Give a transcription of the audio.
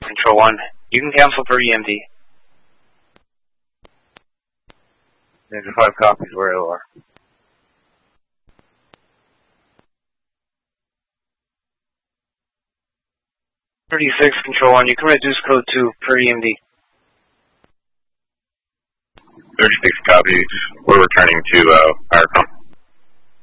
Control 1. You can cancel per EMD. Ninja 5 copies, where you are. .36 Control 1. You can reduce code 2 per EMD. 36 copies. We're returning to Firecom.